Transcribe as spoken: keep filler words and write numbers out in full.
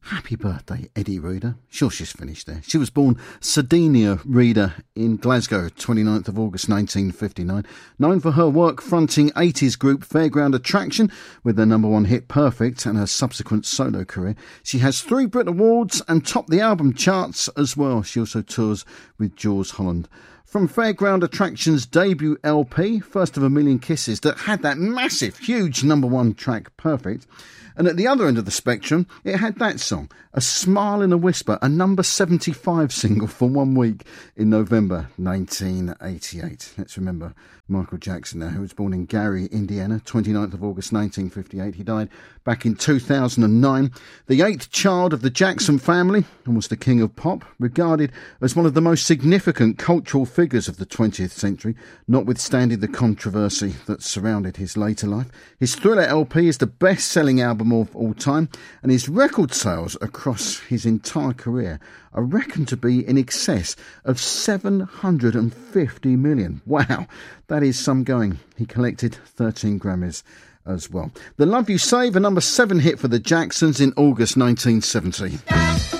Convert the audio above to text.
Happy birthday, Eddie Reader. Sure, she's finished there. She was born Sardinia Reader in Glasgow, twenty-ninth of August nineteen fifty-nine. Known for her work fronting eighties group Fairground Attraction with their number one hit Perfect and her subsequent solo career. She has three Brit Awards and topped the album charts as well. She also tours with Jools Holland. From Fairground Attraction's debut L P, First of a Million Kisses, that had that massive, huge number one track Perfect. And at the other end of the spectrum, it had that song, A Smile in a Whisper, a number seventy-five single for one week in November nineteen eighty-eight. Let's remember Michael Jackson now, who was born in Gary, Indiana, twenty-ninth of August nineteen fifty-eight. He died back in two thousand nine. The eighth child of the Jackson family and was the king of pop, regarded as one of the most significant cultural figures of the twentieth century, notwithstanding the controversy that surrounded his later life. His Thriller L P is the best-selling album of all time, and his record sales across his entire career are reckoned to be in excess of seven hundred fifty million. Wow, that is some going. He collected thirteen Grammys as well. The Love You Save, a number seven hit for the Jacksons in August nineteen seventy.